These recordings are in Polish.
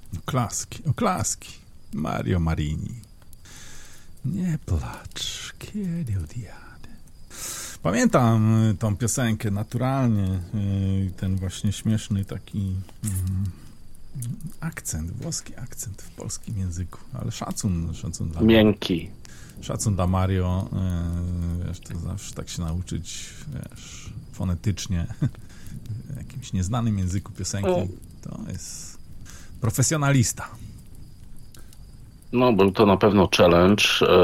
Oklaski. Mario Marini. Nie placz, kiedy odjadę. Pamiętam tą piosenkę naturalnie, ten właśnie śmieszny taki akcent, włoski akcent w polskim języku, ale szacun dla miękki. Szacun dla Mario, wiesz, to zawsze tak się nauczyć, wiesz, fonetycznie w jakimś nieznanym języku piosenki, to jest profesjonalista. No, był to na pewno challenge.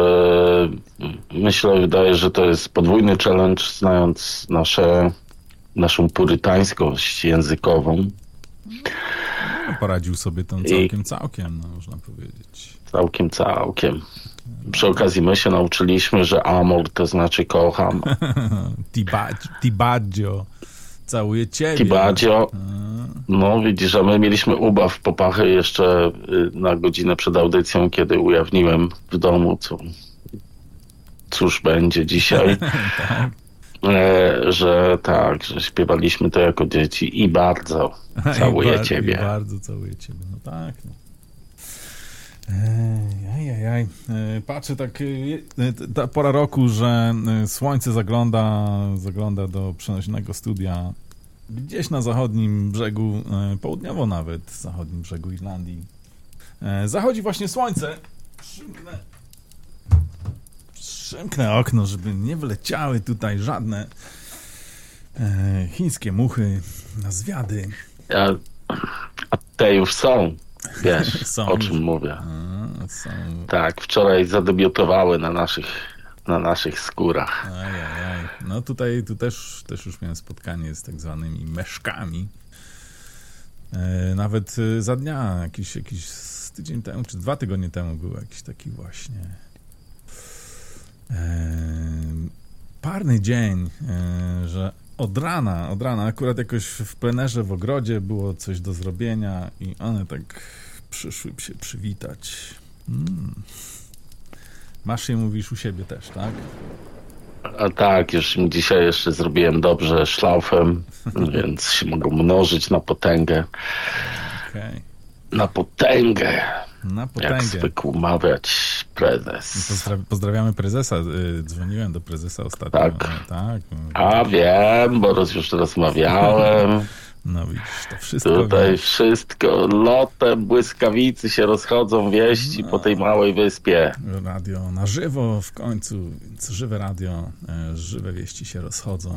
Wydaje, że to jest podwójny challenge, znając naszą purytańskość językową. No, poradził sobie tą całkiem, no, można powiedzieć. Całkiem. Przy okazji my się nauczyliśmy, że amor to znaczy kocham. Ti baggio. Całuję ciebie. Ti baggio. No widzisz, a my mieliśmy ubaw popachy jeszcze na godzinę przed audycją, kiedy ujawniłem w domu, cóż będzie dzisiaj. Tak. Że śpiewaliśmy to jako dzieci i bardzo całuję ciebie. I bardzo całuję ciebie, no tak. No. Patrzę tak, ta pora roku, że słońce zagląda do przenośnego studia gdzieś na zachodnim brzegu, południowo nawet, zachodnim brzegu Irlandii. Zachodzi właśnie słońce. Przymknę okno, żeby nie wleciały tutaj żadne chińskie muchy na zwiady. A te już są. Wiesz, są o czym mówię. Są. Tak, wczoraj zadebiutowały na naszych skórach. Ajajaj. No tutaj tu też już miałem spotkanie z tak zwanymi meszkami. Nawet za dnia, jakiś z tydzień temu, czy 2 tygodnie temu był jakiś taki właśnie parny dzień, że od rana akurat jakoś w plenerze w ogrodzie było coś do zrobienia i one tak przyszły się przywitać. Masz je, mówisz, u siebie też, tak? A tak, już dzisiaj jeszcze zrobiłem dobrze szlaufem, więc się mogą mnożyć na potęgę. Okay. Na potęgę. Jak potęgę. zwykł mawiać prezes. Pozdrawiamy prezesa. Dzwoniłem do prezesa ostatnio. Tak. A wiem, bo już rozmawiałem. No widzisz, to wszystko. Tutaj wszystko lotem błyskawicy się rozchodzą wieści po tej małej wyspie. Radio na żywo w końcu, więc żywe radio, żywe wieści się rozchodzą.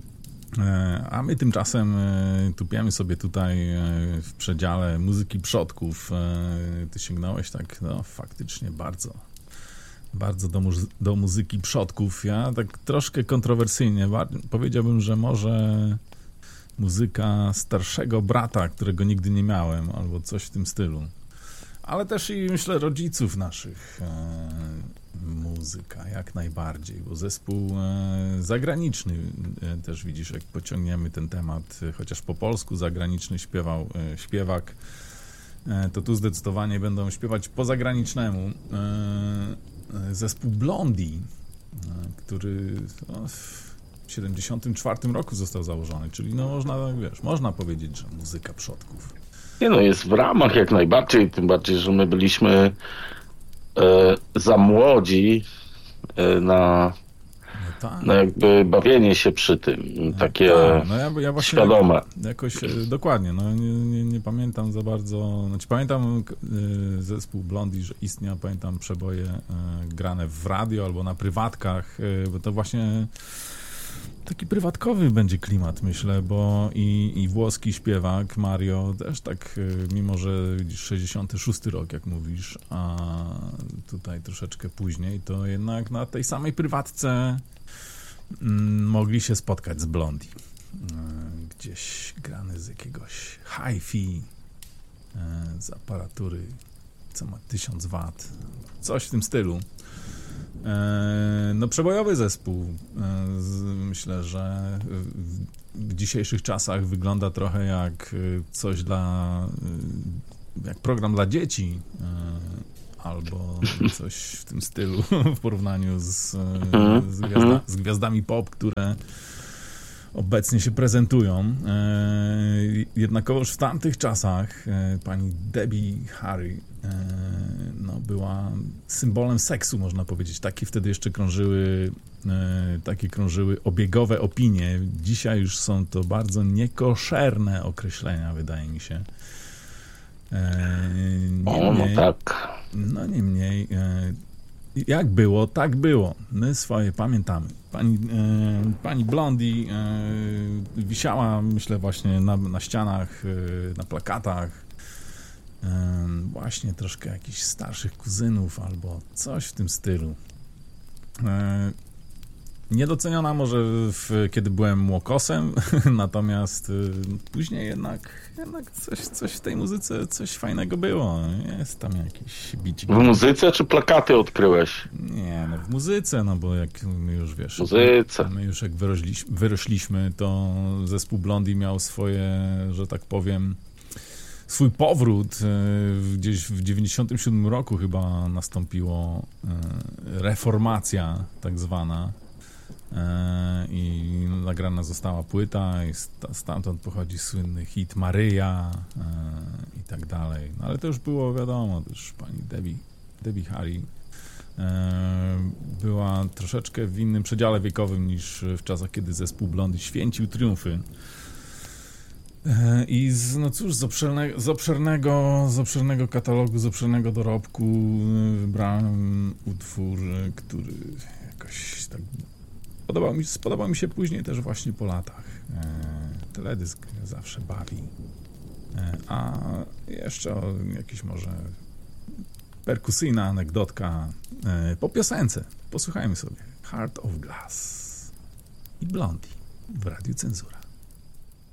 A my tymczasem tupiemy sobie tutaj w przedziale muzyki przodków. Ty sięgnąłeś tak, no faktycznie bardzo do muzyki przodków. Ja tak troszkę kontrowersyjnie powiedziałbym, że może muzyka starszego brata, którego nigdy nie miałem, albo coś w tym stylu. Ale też i myślę rodziców naszych muzyka, jak najbardziej, bo zespół zagraniczny też widzisz, jak pociągniemy ten temat, chociaż po polsku zagraniczny śpiewał śpiewak, to tu zdecydowanie będą śpiewać po zagranicznemu. Zespół Blondie, który w 1974 roku został założony, czyli no można powiedzieć, że muzyka przodków. Nie no, jest w ramach jak najbardziej, tym bardziej, że my byliśmy za młodzi na jakby bawienie się przy tym, takie ja właśnie świadome. Jakoś dokładnie, no nie pamiętam za bardzo, znaczy pamiętam zespół Blondie, że istniał, pamiętam przeboje grane w radio albo na prywatkach, bo to właśnie taki prywatkowy będzie klimat, myślę, bo i włoski śpiewak Mario też tak, mimo że widzisz 66 rok, jak mówisz, a tutaj troszeczkę później, to jednak na tej samej prywatce mogli się spotkać z Blondie. Gdzieś grany z jakiegoś hi-fi, z aparatury, co ma 1000 W, coś w tym stylu. No przebojowy zespół. Myślę, że w dzisiejszych czasach wygląda trochę jak coś jak program dla dzieci, albo coś w tym stylu w porównaniu z gwiazdami pop, które obecnie się prezentują. Jednakowoż w tamtych czasach pani Debbie Harry była symbolem seksu, można powiedzieć. Takie wtedy jeszcze krążyły obiegowe opinie. Dzisiaj już są to bardzo niekoszerne określenia, wydaje mi się. Niemniej, jak było, tak było. My swoje pamiętamy. Pani Blondie wisiała, myślę, właśnie na ścianach, na plakatach. Właśnie troszkę jakichś starszych kuzynów albo coś w tym stylu. Niedoceniona może kiedy byłem młokosem, natomiast później jednak coś w tej muzyce, coś fajnego było. Jest tam jakiś bicik. W muzyce czy plakaty odkryłeś? Nie, w muzyce, bo jak my już wiesz, my już jak wyrośliśmy, to zespół Blondie miał swoje, że tak powiem, swój powrót. Gdzieś w 97 roku chyba nastąpiła reformacja tak zwana. I nagrana została płyta i stamtąd pochodzi słynny hit Maryja i tak dalej. Ale to już było wiadomo, też pani Debbie Harry była troszeczkę w innym przedziale wiekowym niż w czasach, kiedy zespół Blondie święcił triumfy. I z obszernego katalogu, z obszernego dorobku wybrałem utwór, który jakoś tak spodobał mi się później też właśnie po latach. Teledysk zawsze bawi. A jeszcze jakiś może perkusyjna anegdotka po piosence. Posłuchajmy sobie. Heart of Glass i Blondie w Radiu Cenzura.